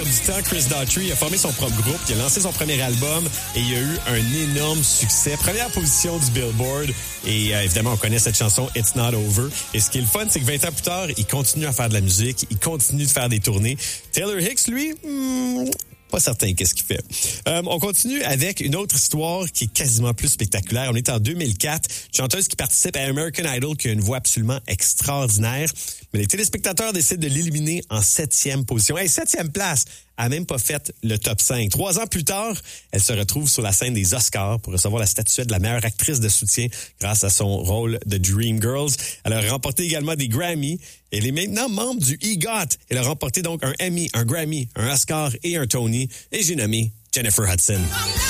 perdre du temps, Chris Daughtry a formé son propre groupe, il a lancé son premier album et il a eu un énorme succès. Première position du Billboard et évidemment, on connaît cette chanson « It's Not Over ». Et ce qui est le fun, c'est que 20 ans plus tard, il continue à faire de la musique, il continue de faire des tournées. Taylor Hicks, lui... pas certain qu'est-ce qu'il fait. On continue avec une autre histoire qui est quasiment plus spectaculaire. On est en 2004. Une chanteuse qui participe à American Idol qui a une voix absolument extraordinaire. Mais les téléspectateurs décident de l'éliminer en 7e position. 7e place! Elle n'a même pas fait le top 5. 3 ans plus tard, elle se retrouve sur la scène des Oscars pour recevoir la statuette de la meilleure actrice de soutien grâce à son rôle de Dreamgirls. Elle a remporté également des Grammys. Elle est maintenant membre du EGOT. Elle a remporté donc un Emmy, un Grammy, un Oscar et un Tony. Et j'ai nommé Jennifer Hudson.